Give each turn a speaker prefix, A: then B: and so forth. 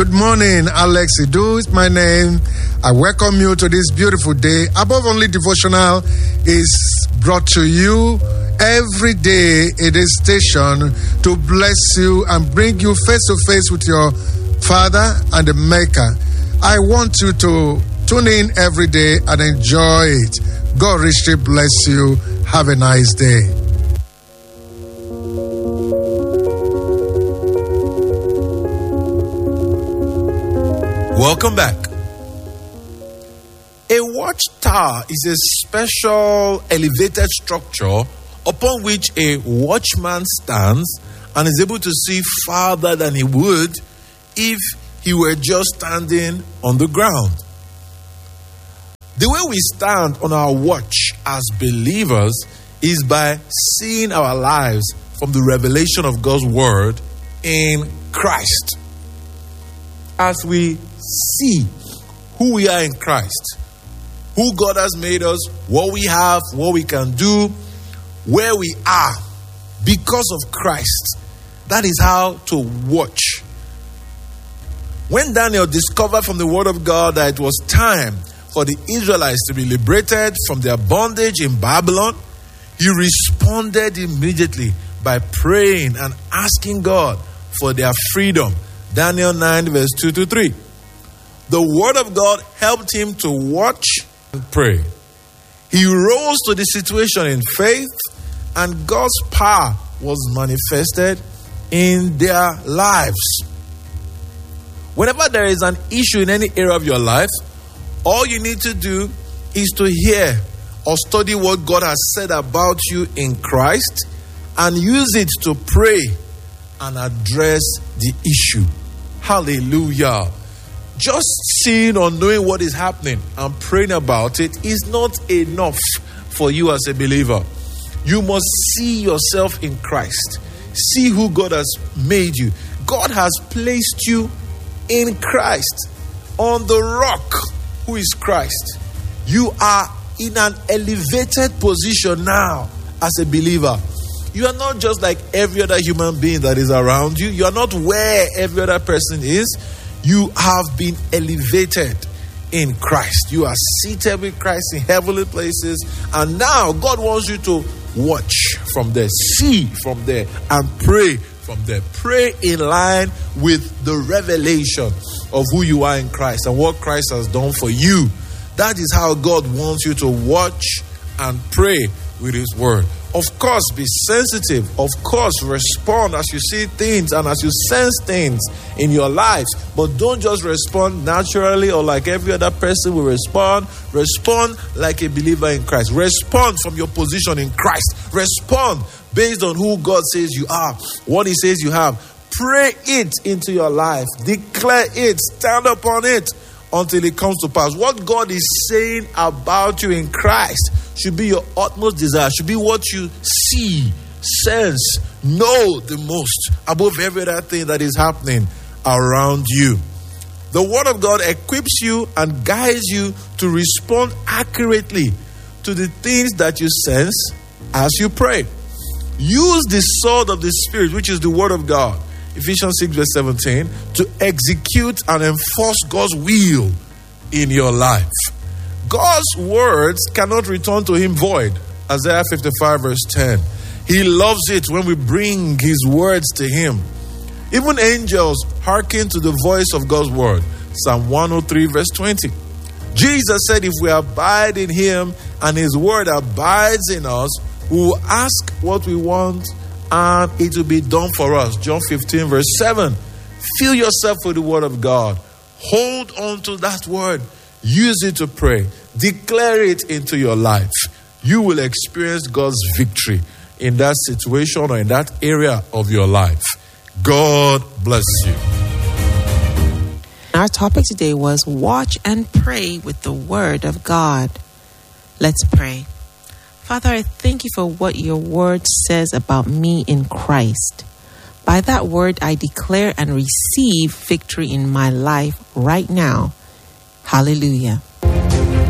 A: Good morning, Alex Idu is my name. I welcome you to this beautiful day. Above Only Devotional is brought to you every day in this station to bless you and bring you face to face with your Father and the Maker. I want you to tune in every day and enjoy it. God richly bless you. Have a nice day.
B: Welcome back. A watchtower is a special elevated structure upon which a watchman stands and is able to see farther than he would if he were just standing on the ground. The way we stand on our watch as believers is by seeing our lives from the revelation of God's word in Christ. As we see who we are in Christ, who God has made us, what we have, what we can do, where we are because of Christ. That is how to watch. When Daniel discovered from the word of God that it was time for the Israelites to be liberated from their bondage in Babylon, he responded immediately by praying and asking God for their freedom. Daniel 9 verse 2-3. The word of God helped him to watch and pray. He rose to the situation in faith, and God's power was manifested in their lives. Whenever there is an issue in any area of your life, all you need to do is to hear or study what God has said about you in Christ and use it to pray and address the issue. Hallelujah. Just seeing or knowing what is happening and praying about it is not enough for you as a believer. You must see yourself in Christ. See who God has made you. God has placed you in Christ, on the rock, who is Christ. You are in an elevated position now as a believer. You are not just like every other human being that is around you. You are not where every other person is. You have been elevated in Christ. You are seated with Christ in heavenly places. And now God wants you to watch from there, see from there, and pray from there. Pray in line with the revelation of who you are in Christ and what Christ has done for you. That is how God wants you to watch and pray with His word. Of course, be sensitive. Of course, respond as you see things and as you sense things in your lives. But don't just respond naturally or like every other person will respond. Respond like a believer in Christ. Respond from your position in Christ. Respond based on who God says you are, what He says you have. Pray it into your life. Declare it. Stand upon it until it comes to pass. What God is saying about you in Christ should be your utmost desire, should be what you see, sense, know the most above every other thing that is happening around you. The Word of God equips you and guides you to respond accurately to the things that you sense as you pray. Use the sword of the Spirit, which is the Word of God, Ephesians 6 verse 17, to execute and enforce God's will in your life. God's words cannot return to Him void. Isaiah 55 verse 10. He loves it when we bring His words to Him. Even angels hearken to the voice of God's word. Psalm 103 verse 20. Jesus said if we abide in Him and His word abides in us, we will ask what we want and it will be done for us. John 15 verse 7. Fill yourself with the word of God. Hold on to that word. Use it to pray. Declare it into your life. You will experience God's victory in that situation or in that area of your life. God bless you.
C: Our topic today was watch and pray with the word of God. Let's pray. Father, I thank you for what your word says about me in Christ. By that word, I declare and receive victory in my life right now. Hallelujah.